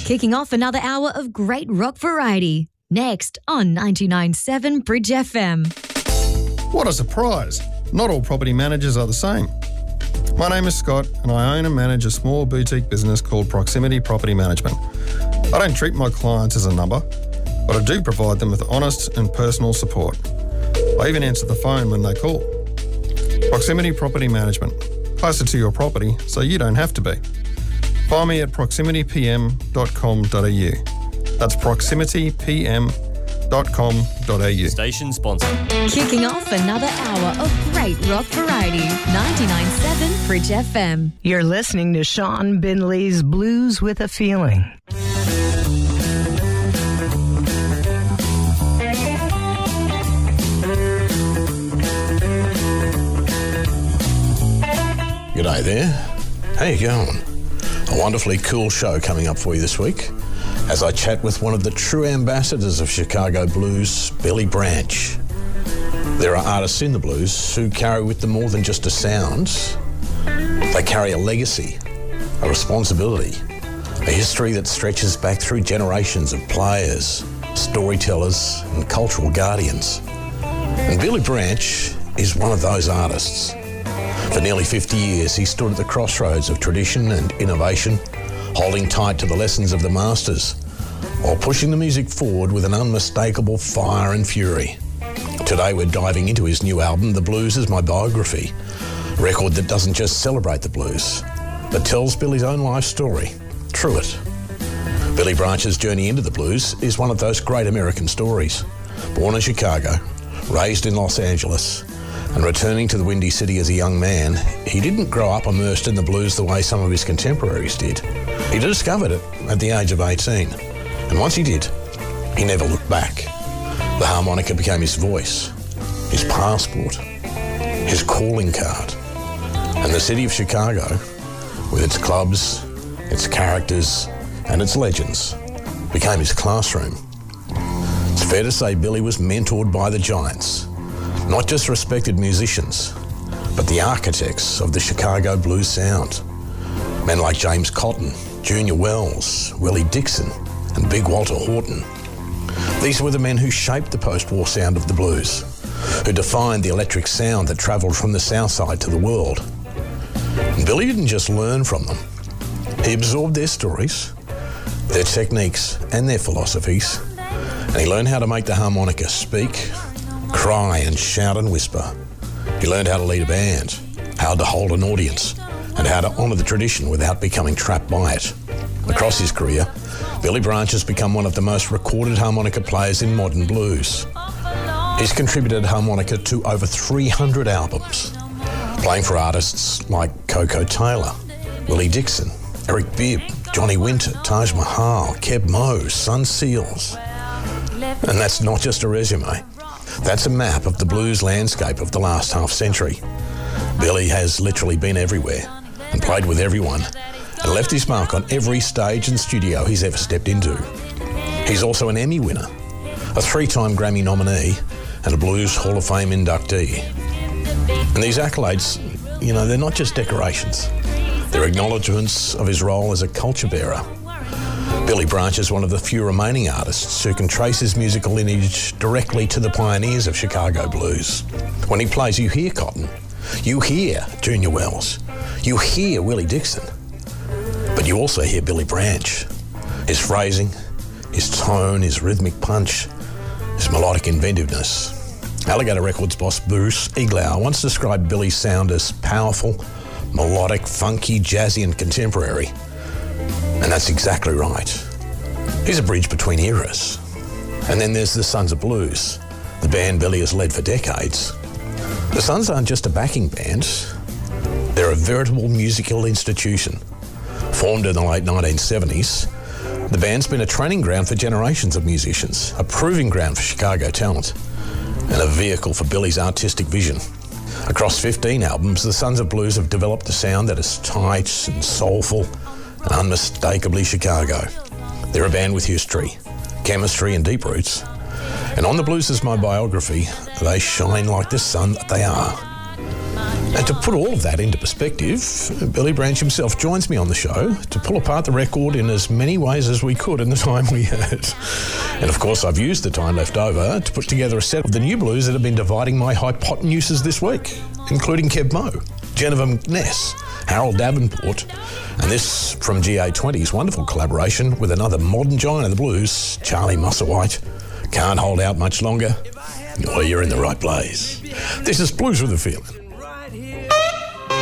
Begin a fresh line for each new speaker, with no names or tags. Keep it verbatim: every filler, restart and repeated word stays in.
Kicking off another hour of great rock variety. Next on ninety-nine point seven Bridge F M.
What a surprise. Not all property managers are the same. My name is Scott and I own and manage a small boutique business called Proximity Property Management. I don't treat my clients as a number, but I do provide them with honest and personal support. I even answer the phone when they call. Proximity Property Management. Closer to your property so you don't have to be. Find me at proximity p m dot com dot a u. That's proximity p m dot com dot a u.
Station sponsor.
Kicking off another hour of great rock variety. ninety-nine point seven Bridge F M.
You're listening to Sean Binley's Blues with a Feeling.
G'day there. How you going? A wonderfully cool show coming up for you this week as I chat with one of the true ambassadors of Chicago blues, Billy Branch. There are artists in the blues who carry with them more than just a sound. They carry a legacy, a responsibility, a history that stretches back through generations of players, storytellers and cultural guardians. And Billy Branch is one of those artists. For nearly fifty years, he stood at the crossroads of tradition and innovation, holding tight to the lessons of the masters, while pushing the music forward with an unmistakable fire and fury. Today, we're diving into his new album, The Blues Is My Biography, a record that doesn't just celebrate the blues, but tells Billy's own life story through it. Billy Branch's journey into the blues is one of those great American stories. Born in Chicago, raised in Los Angeles, and returning to the Windy City as a young man, he didn't grow up immersed in the blues the way some of his contemporaries did. He discovered it at the age of eighteen, and once he did, he never looked back. The harmonica became his voice, his passport, his calling card. And the city of Chicago, with its clubs, its characters, and its legends, became his classroom. It's fair to say Billy was mentored by the giants, not just respected musicians, but the architects of the Chicago blues sound. Men like James Cotton, Junior Wells, Willie Dixon, and Big Walter Horton. These were the men who shaped the post-war sound of the blues, who defined the electric sound that travelled from the South Side to the world. And Billy didn't just learn from them. He absorbed their stories, their techniques, and their philosophies, and he learned how to make the harmonica speak, cry and shout and whisper. He learned how to lead a band, how to hold an audience, and how to honour the tradition without becoming trapped by it. Across his career, Billy Branch has become one of the most recorded harmonica players in modern blues. He's contributed harmonica to over three hundred albums, playing for artists like Coco Taylor, Willie Dixon, Eric Bibb, Johnny Winter, Taj Mahal, Keb Mo, Sun Seals. And that's not just a resume. That's a map of the blues landscape of the last half century. Billy has literally been everywhere and played with everyone and left his mark on every stage and studio he's ever stepped into. He's also an Emmy winner, a three-time Grammy nominee and a Blues Hall of Fame inductee. And these accolades, you know, they're not just decorations. They're acknowledgements of his role as a culture bearer. Billy Branch is one of the few remaining artists who can trace his musical lineage directly to the pioneers of Chicago blues. When he plays, you hear Cotton, you hear Junior Wells, you hear Willie Dixon, but you also hear Billy Branch. His phrasing, his tone, his rhythmic punch, his melodic inventiveness. Alligator Records boss Bruce Iglauer once described Billy's sound as powerful, melodic, funky, jazzy and contemporary. And that's exactly right. He's a bridge between eras. And then there's the Sons of Blues, the band Billy has led for decades. The Sons aren't just a backing band, they're a veritable musical institution. Formed in the late nineteen seventies, the band's been a training ground for generations of musicians, a proving ground for Chicago talent, and a vehicle for Billy's artistic vision. Across fifteen albums, the Sons of Blues have developed a sound that is tight and soulful and unmistakably Chicago. They're a band with history, chemistry and deep roots. And on The Blues Is My Biography, they shine like the sun that they are. And to put all of that into perspective, Billy Branch himself joins me on the show to pull apart the record in as many ways as we could in the time we had. And of course, I've used the time left over to put together a set of the new blues that have been dividing my hypotenuses this week, including Kev Moe, Jennifer McNess, Harold Davenport, and this from G A twenty's wonderful collaboration with another modern giant of the blues, Charlie Musselwhite. Can't hold out much longer, or you're in the right place. This is Blues with a Feeling.